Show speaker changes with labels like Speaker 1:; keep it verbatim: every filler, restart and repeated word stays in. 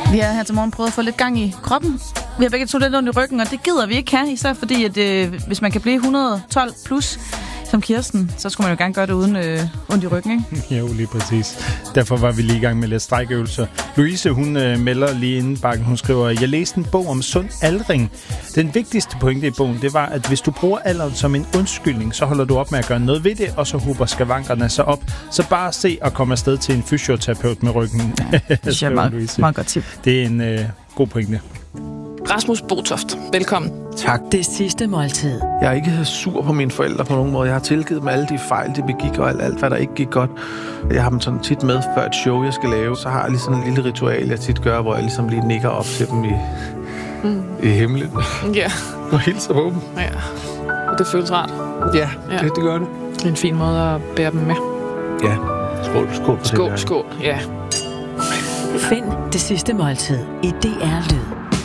Speaker 1: Vi har her til morgen prøvet at få lidt gang i kroppen. Vi har begge to lidt ondt i ryggen, og det gider vi ikke have, især fordi, at øh, hvis man kan blive et hundrede og tolv plus som Kirsten, så skulle man jo gerne gøre det uden øh, ondt i ryggen, ikke?
Speaker 2: Jo, lige præcis. Derfor var vi lige i gang med lidt strækøvelser. Louise, hun øh, melder lige inden bakken, hun skriver, jeg læste en bog om sund aldring. Den vigtigste pointe i bogen, det var, at hvis du bruger alderen som en undskyldning, så holder du op med at gøre noget ved det, og så hober skavankerne sig op. Så bare se at komme afsted til en fysioterapeut med ryggen.
Speaker 1: Ja, det er meget, meget godt tip.
Speaker 2: Det er en øh, god pointe.
Speaker 3: Rasmus Botoft, velkommen.
Speaker 4: Tak.
Speaker 5: Det sidste måltid.
Speaker 4: Jeg er ikke sur på mine forældre på nogen måde. Jeg har tilgivet dem alle de fejl, de begik, og alt, alt hvad der ikke gik godt. Jeg har dem sådan tit med før et show, jeg skal lave. Så har jeg lige sådan en lille ritual, jeg tit gør, hvor jeg ligesom lige nikker op til dem i, mm. i himlen.
Speaker 3: Ja.
Speaker 4: Og hilser på dem.
Speaker 3: Ja. Og det føles rart.
Speaker 4: Ja, ja. Det, det gør det.
Speaker 3: Det er en fin måde at bære dem med.
Speaker 4: Ja. Skål, skål på
Speaker 3: skål,
Speaker 4: det.
Speaker 3: Skål, skål, ja.
Speaker 5: Find det sidste måltid i D R Lyd.